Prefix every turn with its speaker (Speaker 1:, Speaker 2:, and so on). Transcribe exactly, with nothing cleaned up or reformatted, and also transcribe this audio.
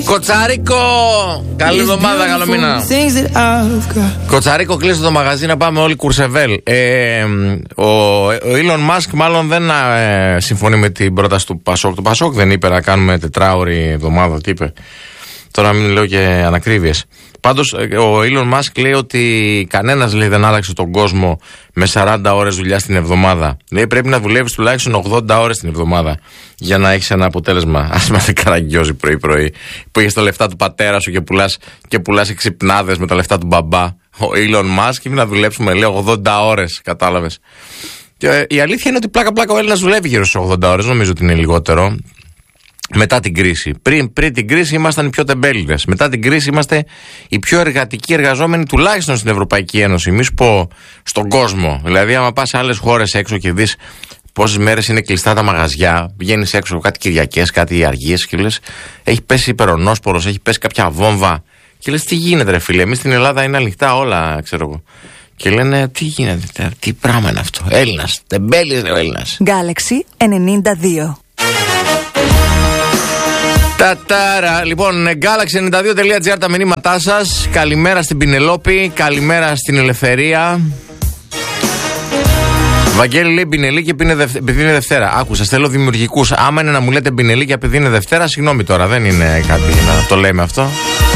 Speaker 1: Κοτσάρικο! Καλή εβδομάδα, καλό μήνα. Κοτσάρικο, κλείσε το μαγαζί να πάμε όλοι Κουρσεβέλ. Ε, ο, ο Elon Musk μάλλον δεν ε, συμφωνεί με την πρόταση του Πασόκ. Το Πασόκ δεν είπε να κάνουμε τετράωρη εβδομάδα, τι είπε. Τώρα μην λέω και ανακρίβειες. Πάντως ο Elon Musk λέει ότι κανένας λέει, δεν άλλαξε τον κόσμο με σαράντα ώρες δουλειά την εβδομάδα. Λέει πρέπει να δουλεύεις τουλάχιστον ογδόντα ώρες την εβδομάδα για να έχεις ένα αποτέλεσμα. Ας είμαστε καραγκιόζοι πρωί-πρωί που έχεις τα λεφτά του πατέρα σου και πουλάς, και πουλάς εξυπνάδες με τα λεφτά του μπαμπά. Ο Elon Musk είπε να δουλέψουμε λέει ογδόντα ώρες, κατάλαβες. Και η αλήθεια είναι ότι πλάκα-πλάκα ο Έλληνας δουλεύει γύρω στις ογδόντα ώρες, νομίζω ότι είναι λιγότερο. Μετά την κρίση. Πριν, πριν την κρίση ήμασταν οι πιο τεμπέληδες. Μετά την κρίση είμαστε οι πιο εργατικοί εργαζόμενοι, τουλάχιστον στην Ευρωπαϊκή Ένωση. Μη σου πω στον κόσμο. Δηλαδή, άμα πας σε άλλες χώρες έξω και δεις πόσες μέρες είναι κλειστά τα μαγαζιά, πηγαίνεις έξω κάτι Κυριακές, κάτι Αργίες και λες, έχει πέσει υπερονόσπορος, έχει πέσει κάποια βόμβα. Και λες, τι γίνεται, ρε φίλε. Εμείς στην Ελλάδα είναι ανοιχτά όλα, ξέρω εγώ. Και λένε, τι γίνεται, τι πράγμα είναι αυτό. Έλληνας, τεμπέλης ο Έλληνας.
Speaker 2: Galaxy ενενήντα δύο.
Speaker 1: Τατάρα. Λοιπόν, γκάλαξι ενενήντα δύο τελεία τζι άρ τα μηνύματά σας. Καλημέρα στην Πινελόπη, καλημέρα στην Ελευθερία. Βαγγέλη λέει Πινελή και επειδή είναι Δευτέρα. Άκουσα, θέλω δημιουργικούς. Άμα είναι να μου λέτε Πινελή και επειδή είναι Δευτέρα, συγγνώμη τώρα, δεν είναι κάτι να το λέμε αυτό.